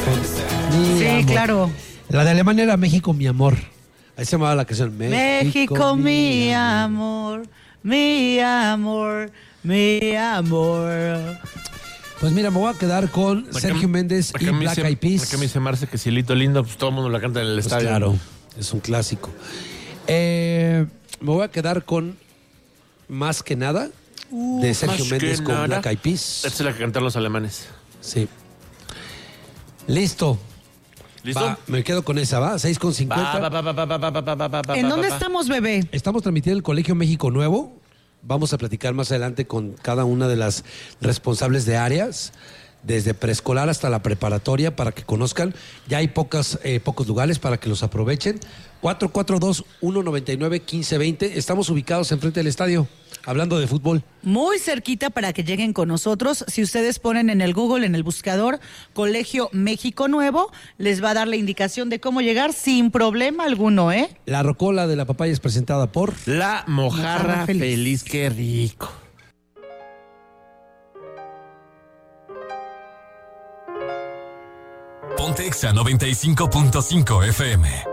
Sí, amor. claro. La de Alemania era México, mi amor. Ahí se llamaba la canción. México, mi amor, mi amor, mi amor. Pues mira, me voy a quedar con Sergio Méndez y Black Eyed Peas. Acá me dice Marce que Cielito Lindo, pues todo el mundo la canta en el Pues estadio. claro, es un clásico. Me voy a quedar con Más que nada de Sergio Más que Méndez con nada. Black Eyed Peas. Esta es la que cantaron los alemanes. Sí. Listo. ¿Listo? Va, me quedo con esa, ¿va? 6:50. ¿En dónde estamos, bebé? Estamos transmitiendo el Colegio México Nuevo. Vamos a platicar más adelante con cada una de las responsables de áreas, desde preescolar hasta la preparatoria, para que conozcan. Ya hay pocos lugares para que los aprovechen. 442-199-1520. Estamos ubicados enfrente del estadio, hablando de fútbol. Muy cerquita para que lleguen con nosotros. Si ustedes ponen en el Google, en el buscador, Colegio México Nuevo, les va a dar la indicación de cómo llegar sin problema alguno, ¿eh? La rocola de la papaya es presentada por... La mojarra feliz. Qué rico. Ponte Exa 95.5 FM.